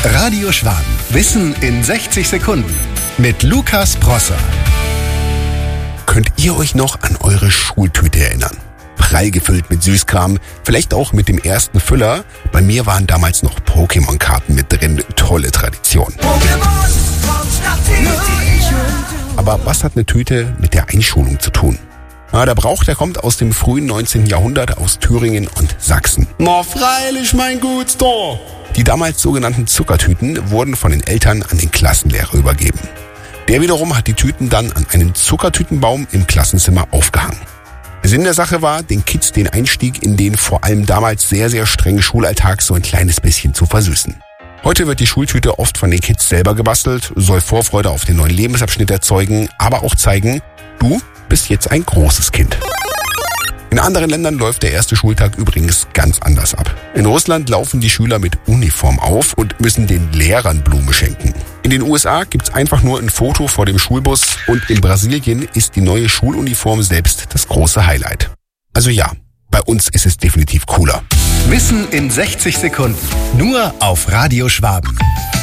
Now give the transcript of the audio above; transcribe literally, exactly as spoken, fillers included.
Radio Schwaben. Wissen in sechzig Sekunden. Mit Lukas Prosser. Könnt ihr euch noch an eure Schultüte erinnern? Prall gefüllt mit Süßkram, vielleicht auch mit dem ersten Füller. Bei mir waren damals noch Pokémon-Karten mit drin. Tolle Tradition. Aber was hat eine Tüte mit der Einschulung zu tun? Na, der Brauch, der kommt aus dem frühen neunzehnten Jahrhundert aus Thüringen und Sachsen. Na freilich, mein Gutstor! Die damals sogenannten Zuckertüten wurden von den Eltern an den Klassenlehrer übergeben. Der wiederum hat die Tüten dann an einen Zuckertütenbaum im Klassenzimmer aufgehangen. Sinn der Sache war, den Kids den Einstieg in den vor allem damals sehr, sehr strengen Schulalltag so ein kleines bisschen zu versüßen. Heute wird die Schultüte oft von den Kids selber gebastelt, soll Vorfreude auf den neuen Lebensabschnitt erzeugen, aber auch zeigen, du bist jetzt ein großes Kind. In anderen Ländern läuft der erste Schultag übrigens ganz anders ab. In Russland laufen die Schüler mit Uniform auf und müssen den Lehrern Blumen schenken. In den U S A gibt's einfach nur ein Foto vor dem Schulbus und in Brasilien ist die neue Schuluniform selbst das große Highlight. Also ja, bei uns ist es definitiv cooler. Wissen in sechzig Sekunden. Nur auf Radio Schwaben.